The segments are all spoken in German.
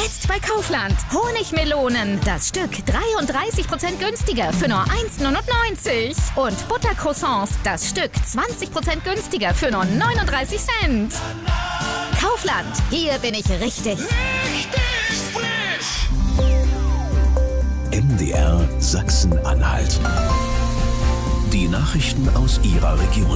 Jetzt bei Kaufland. Honigmelonen. Das Stück 33% günstiger für nur 1,99 €. Und Buttercroissants. Das Stück 20% günstiger für nur 39 Cent. Kaufland. Hier bin ich richtig. Richtig frisch! MDR Sachsen-Anhalt. Die Nachrichten aus Ihrer Region.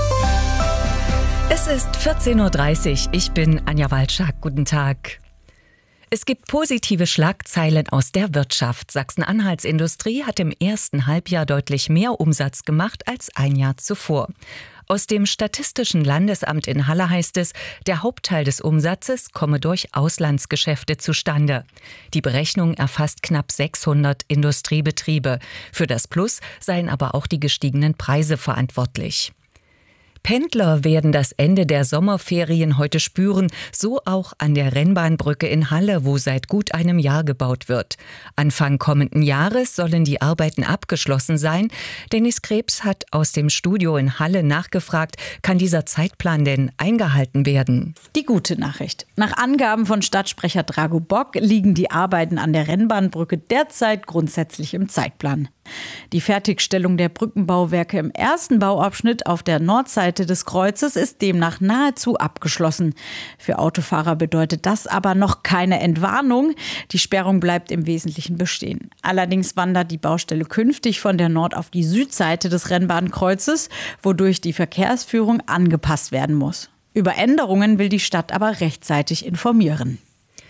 Es ist 14:30 Uhr. Ich bin Anja Walczak. Guten Tag. Es gibt positive Schlagzeilen aus der Wirtschaft. Sachsen-Anhalts Industrie hat im ersten Halbjahr deutlich mehr Umsatz gemacht als ein Jahr zuvor. Aus dem Statistischen Landesamt in Halle heißt es, der Hauptteil des Umsatzes komme durch Auslandsgeschäfte zustande. Die Berechnung erfasst knapp 600 Industriebetriebe. Für das Plus seien aber auch die gestiegenen Preise verantwortlich. Pendler werden das Ende der Sommerferien heute spüren, so auch an der Rennbahnbrücke in Halle, wo seit gut einem Jahr gebaut wird. Anfang kommenden Jahres sollen die Arbeiten abgeschlossen sein. Dennis Krebs hat aus dem Studio in Halle nachgefragt, kann dieser Zeitplan denn eingehalten werden? Die gute Nachricht. Nach Angaben von Stadtsprecher Drago Bock liegen die Arbeiten an der Rennbahnbrücke derzeit grundsätzlich im Zeitplan. Die Fertigstellung der Brückenbauwerke im ersten Bauabschnitt auf der Nordseite des Kreuzes ist demnach nahezu abgeschlossen. Für Autofahrer bedeutet das aber noch keine Entwarnung. Die Sperrung bleibt im Wesentlichen bestehen. Allerdings wandert die Baustelle künftig von der Nord- auf die Südseite des Rennbahnkreuzes, wodurch die Verkehrsführung angepasst werden muss. Über Änderungen will die Stadt aber rechtzeitig informieren.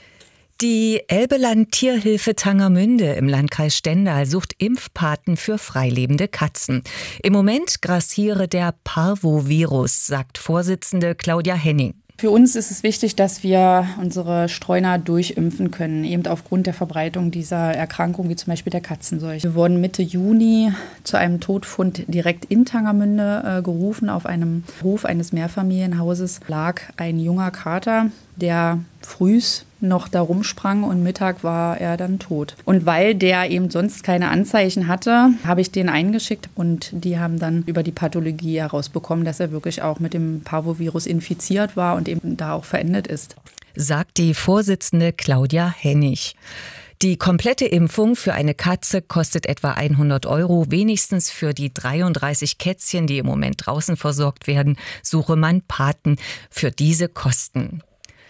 Die Elbeland-Tierhilfe Tangermünde im Landkreis Stendal sucht Impfpaten für freilebende Katzen. Im Moment grassiere der Parvovirus, sagt Vorsitzende Claudia Henning. Für uns ist es wichtig, dass wir unsere Streuner durchimpfen können, eben aufgrund der Verbreitung dieser Erkrankung, wie zum Beispiel der Katzenseuche. Wir wurden Mitte Juni zu einem Todfund direkt in Tangermünde gerufen. Auf einem Hof eines Mehrfamilienhauses lag ein junger Kater, der frühs noch da rumsprang und Mittag war er dann tot. Und weil der eben sonst keine Anzeichen hatte, habe ich den eingeschickt und die haben dann über die Pathologie herausbekommen, dass er wirklich auch mit dem Parvovirus infiziert war und eben da auch verendet ist. Sagt die Vorsitzende Claudia Hennig. Die komplette Impfung für eine Katze kostet etwa 100 €. Wenigstens für die 33 Kätzchen, die im Moment draußen versorgt werden, suche man Paten für diese Kosten.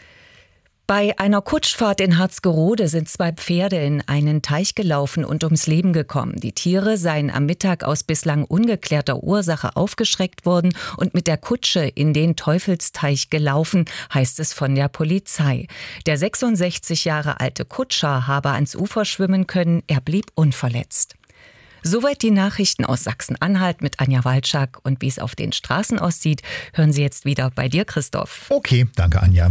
Bei einer Kutschfahrt in Harzgerode sind 2 Pferde in einen Teich gelaufen und ums Leben gekommen. Die Tiere seien am Mittag aus bislang ungeklärter Ursache aufgeschreckt worden und mit der Kutsche in den Teufelsteich gelaufen, heißt es von der Polizei. Der 66 Jahre alte Kutscher habe ans Ufer schwimmen können, er blieb unverletzt. Soweit die Nachrichten aus Sachsen-Anhalt mit Anja Walczak. Und wie es auf den Straßen aussieht, hören Sie jetzt wieder bei dir, Christoph. Okay, danke Anja.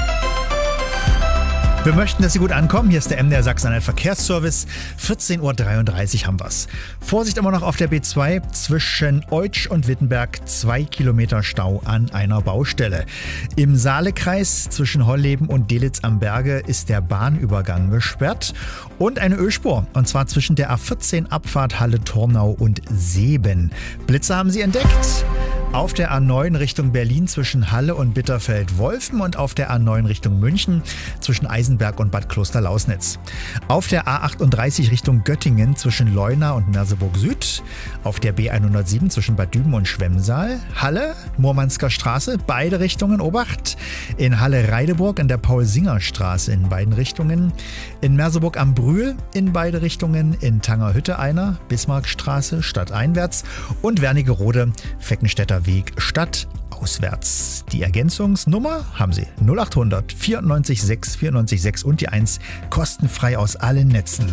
Wir möchten, dass Sie gut ankommen. Hier ist der MDR Sachsen-Anhalt Verkehrsservice. 14:33 Uhr haben wir's. Vorsicht immer noch auf der B2 zwischen Eutsch und Wittenberg. 2 Kilometer Stau an einer Baustelle. Im Saalekreis zwischen Holleben und Delitz am Berge ist der Bahnübergang gesperrt. Und eine Ölspur. Und zwar zwischen der A14 Abfahrt Halle-Tornau und Seeben. Blitze haben Sie entdeckt. Auf der A9 Richtung Berlin zwischen Halle und Bitterfeld-Wolfen und auf der A9 Richtung München zwischen Eisenberg und Bad Kloster-Lausnitz. Auf der A38 Richtung Göttingen zwischen Leuna und Merseburg Süd. Auf der B107 zwischen Bad Düben und Schwemmsaal. Halle, Murmansker Straße, beide Richtungen Obacht. In Halle-Reideburg in der Paul-Singer-Straße in beiden Richtungen. In Merseburg am Brühl in beide Richtungen. In Tangerhütte einer, Bismarckstraße stadteinwärts. Und Wernigerode, Feckenstädter Weg stadtauswärts. Die Ergänzungsnummer haben Sie 0800 94 6 94 6 und die 1 kostenfrei aus allen Netzen.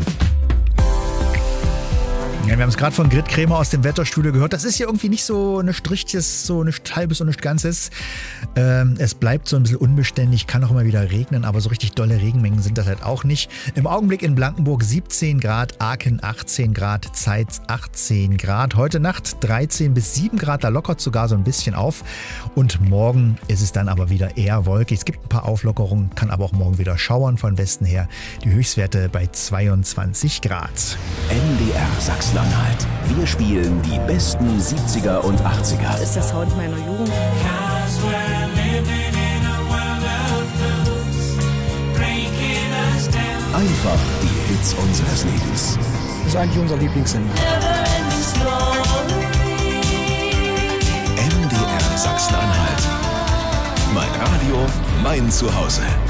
Ja, wir haben es gerade von Grit Krämer aus dem Wetterstudio gehört. Das ist ja irgendwie nicht so nichts Richtiges, so nichts Halbes und nichts Ganzes. Es bleibt so ein bisschen unbeständig, kann auch immer wieder regnen, aber so richtig dolle Regenmengen sind das halt auch nicht. Im Augenblick in Blankenburg 17 Grad, Aken 18 Grad, Zeitz 18 Grad. Heute Nacht 13 bis 7 Grad, da lockert sogar so ein bisschen auf. Und morgen ist es dann aber wieder eher wolkig. Es gibt ein paar Auflockerungen, kann aber auch morgen wieder schauern von Westen her. Die Höchstwerte bei 22 Grad. MDR Sachsen-Anhalt. Wir spielen die besten 70er und 80er. Das ist der Sound meiner Jugend. Einfach die Hits unseres Lebens. Das ist eigentlich unser Lieblingssender. MDR Sachsen-Anhalt. Mein Radio, mein Zuhause.